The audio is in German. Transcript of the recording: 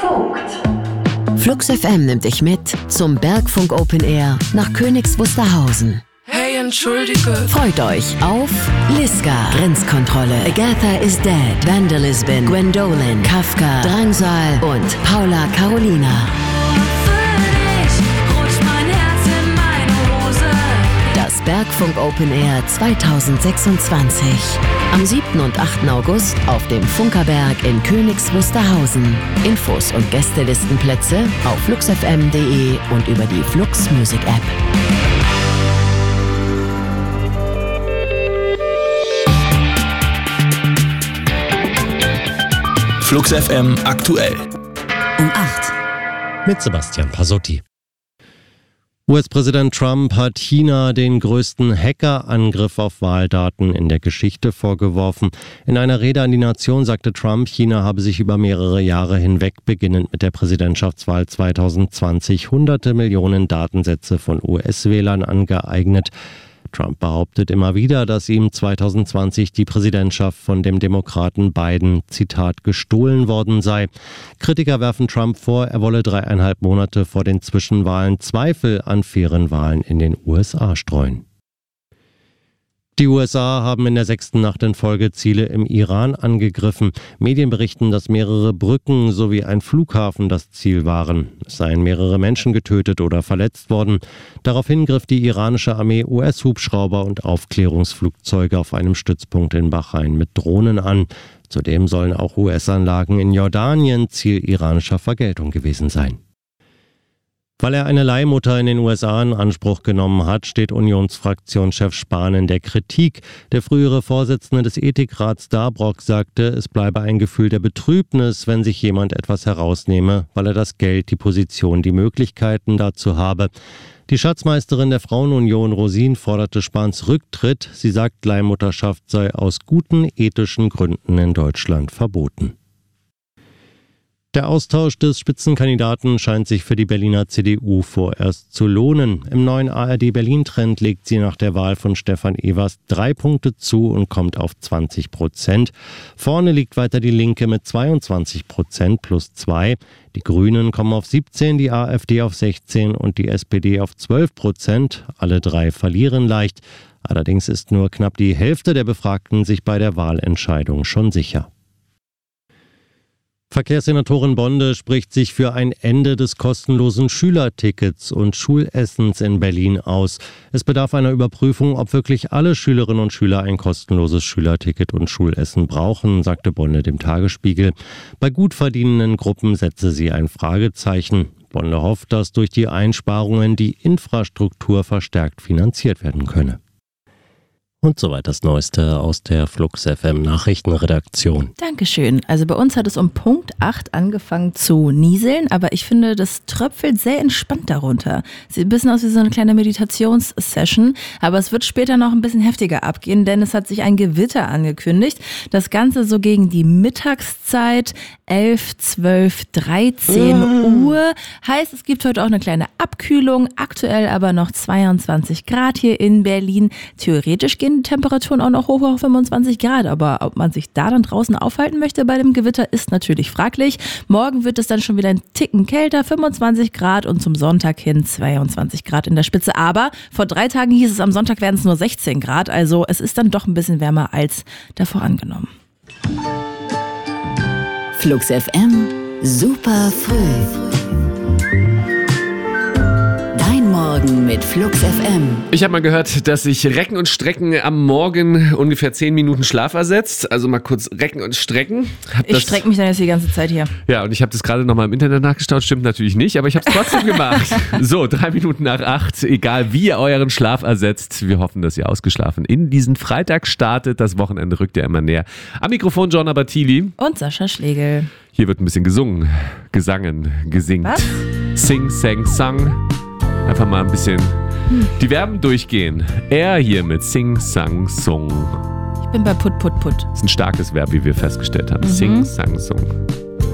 Flux FM nimmt dich mit zum Bergfunk Open Air nach Königs Wusterhausen. Hey, entschuldige. Freut euch auf Liska, Grenzkontrolle, Agatha is Dead, Vandalism, Gwendolyn, Kafka, Drangsal und Paula Carolina. Das Bergfunk Open Air 2026. Am 7. und 8. August auf dem Funkerberg in Königs Wusterhausen. Infos und Gästelistenplätze auf fluxfm.de und über die Flux Music App. Flux FM aktuell. Um 8. Mit Sebastian Pasotti. US-Präsident Trump hat China den größten Hackerangriff auf Wahldaten in der Geschichte vorgeworfen. In einer Rede an die Nation sagte Trump, China habe sich über mehrere Jahre hinweg, beginnend mit der Präsidentschaftswahl 2020, hunderte Millionen Datensätze von US-Wählern angeeignet. Trump behauptet immer wieder, dass ihm 2020 die Präsidentschaft von dem Demokraten Biden, Zitat, gestohlen worden sei. Kritiker werfen Trump vor, er wolle 3,5 Monate vor den Zwischenwahlen Zweifel an fairen Wahlen in den USA streuen. Die USA haben in der 6. Nacht in Folge Ziele im Iran angegriffen. Medien berichten, dass mehrere Brücken sowie ein Flughafen das Ziel waren. Es seien mehrere Menschen getötet oder verletzt worden. Daraufhin griff die iranische Armee US-Hubschrauber und Aufklärungsflugzeuge auf einem Stützpunkt in Bahrain mit Drohnen an. Zudem sollen auch US-Anlagen in Jordanien Ziel iranischer Vergeltung gewesen sein. Weil er eine Leihmutter in den USA in Anspruch genommen hat, steht Unionsfraktionschef Spahn in der Kritik. Der frühere Vorsitzende des Ethikrats Darbrock sagte, es bleibe ein Gefühl der Betrübnis, wenn sich jemand etwas herausnehme, weil er das Geld, die Position, die Möglichkeiten dazu habe. Die Schatzmeisterin der Frauenunion Rosin forderte Spahns Rücktritt. Sie sagt, Leihmutterschaft sei aus guten ethischen Gründen in Deutschland verboten. Der Austausch des Spitzenkandidaten scheint sich für die Berliner CDU vorerst zu lohnen. Im neuen ARD-Berlin-Trend legt sie nach der Wahl von Stefan Evers 3 Punkte zu und kommt auf 20%. Vorne liegt weiter die Linke mit 22% plus 2. Die Grünen kommen auf 17, die AfD auf 16 und die SPD auf 12%. Alle 3 verlieren leicht. Allerdings ist nur knapp die Hälfte der Befragten sich bei der Wahlentscheidung schon sicher. Verkehrssenatorin Bonde spricht sich für ein Ende des kostenlosen Schülertickets und Schulessens in Berlin aus. Es bedarf einer Überprüfung, ob wirklich alle Schülerinnen und Schüler ein kostenloses Schülerticket und Schulessen brauchen, sagte Bonde dem Tagesspiegel. Bei gut verdienenden Gruppen setze sie ein Fragezeichen. Bonde hofft, dass durch die Einsparungen die Infrastruktur verstärkt finanziert werden könne. Und soweit das Neueste aus der Flux FM Nachrichtenredaktion. Dankeschön. Also bei uns hat es um Punkt 8 angefangen zu nieseln, aber ich finde, das tröpfelt sehr entspannt darunter. Sieht ein bisschen aus wie so eine kleine Meditationssession, aber es wird später noch ein bisschen heftiger abgehen, denn es hat sich ein Gewitter angekündigt. Das Ganze so gegen die Mittagszeit, 11, 12, 13 Uhr. Heißt, es gibt heute auch eine kleine Abkühlung, aktuell aber noch 22 Grad hier in Berlin. Theoretisch gehen die Temperaturen auch noch hoch auf 25 Grad, aber ob man sich da dann draußen aufhalten möchte bei dem Gewitter, ist natürlich fraglich. Morgen wird es dann schon wieder ein Ticken kälter, 25 Grad und zum Sonntag hin 22 Grad in der Spitze. Aber vor 3 Tagen hieß es, am Sonntag werden es nur 16 Grad, also es ist dann doch ein bisschen wärmer als davor angenommen. Flux FM, super früh. Morgen mit Flux FM. Ich habe mal gehört, dass sich Recken und Strecken am Morgen ungefähr 10 Minuten Schlaf ersetzt. Also mal kurz recken und strecken. Ich strecke mich dann jetzt die ganze Zeit hier. Ja, und ich habe das gerade nochmal im Internet nachgeschaut. Stimmt natürlich nicht, aber ich habe es trotzdem gemacht. So, 3 Minuten nach 8. Egal wie ihr euren Schlaf ersetzt. Wir hoffen, dass ihr ausgeschlafen in diesen Freitag startet. Das Wochenende rückt ja immer näher. Am Mikrofon Gianna Battili. Und Sascha Schlegel. Hier wird ein bisschen gesungen, gesingt. Was? Sing, sang, sang. Einfach mal ein bisschen die Verben durchgehen. Er hier mit Sing, Sang, Sung. Ich bin bei Put, Put, Put. Das ist ein starkes Verb, wie wir festgestellt haben. Sing, Sang, Sung.